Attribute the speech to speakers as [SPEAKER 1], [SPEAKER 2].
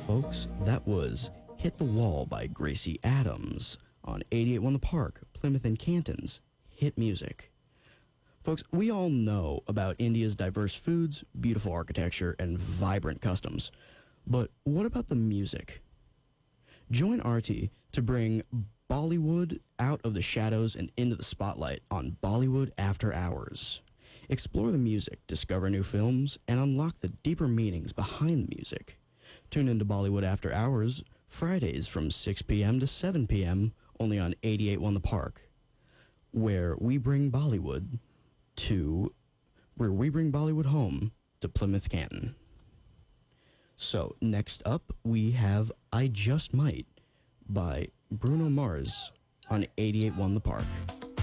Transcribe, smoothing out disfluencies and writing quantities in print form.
[SPEAKER 1] folks. That was Hit the Wall by Gracie Adams on 88.1 The Park, Plymouth and Canton's Hit Music. Folks, we all know about India's diverse foods, beautiful architecture, and vibrant customs. But what about the music? Join Artie to bring Bollywood out of the shadows and into the spotlight on Bollywood After Hours. Explore the music, discover new films, and unlock the deeper meanings behind the music. Tune into Bollywood After Hours Fridays from 6 p.m. to 7 p.m. only on 88.1 The Park, where we bring Bollywood home to Plymouth Canton. So next up we have I Just Might by Bruno Mars on 88.1 The Park.